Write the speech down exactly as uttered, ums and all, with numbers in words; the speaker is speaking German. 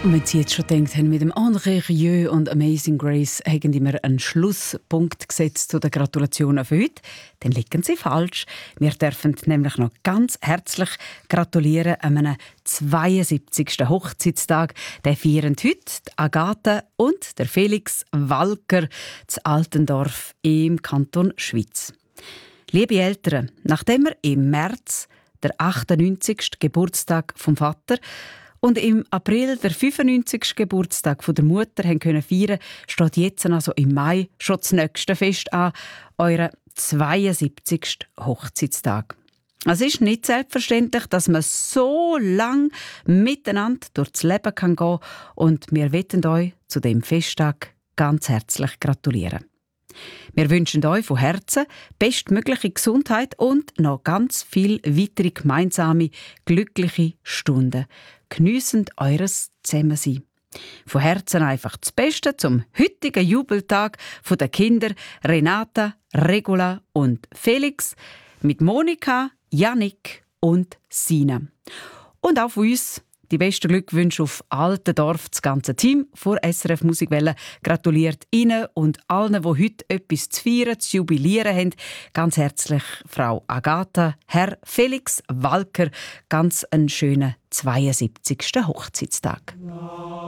Und wenn Sie jetzt schon denken, mit dem André Rieu und Amazing Grace haben die mir einen Schlusspunkt gesetzt zu den Gratulationen für heute, dann liegen Sie falsch. Wir dürfen nämlich noch ganz herzlich gratulieren an einem zweiundsiebzigsten Hochzeitstag. Den feiern heute die Agathe und der Felix Walker zu Altendorf im Kanton Schwyz. Liebe Eltern, nachdem wir im März der achtundneunzigsten Geburtstag vom Vater und im April der fünfundneunzigsten Geburtstag von der Mutter haben können feiern, steht jetzt also im Mai schon das nächste Fest an, euer zweiundsiebzigsten Hochzeitstag. Es ist nicht selbstverständlich, dass man so lang miteinander durchs Leben gehen kann, und wir wollen euch zu dem Festtag ganz herzlich gratulieren. Wir wünschen euch von Herzen bestmögliche Gesundheit und noch ganz viel weitere gemeinsame, glückliche Stunden. Geniessend eures Zusammensein. Von Herzen einfach das Beste zum heutigen Jubeltag der Kinder Renata, Regula und Felix mit Monika, Jannik und Sina. Und auch von uns die besten Glückwünsche auf Altendorf. Das ganze Team vor S R F Musikwelle gratuliert Ihnen und allen, die heute etwas zu feiern, zu jubilieren haben. Ganz herzlich Frau Agatha, Herr Felix Walker. Ganz einen schönen zweiundsiebzigsten Hochzeitstag.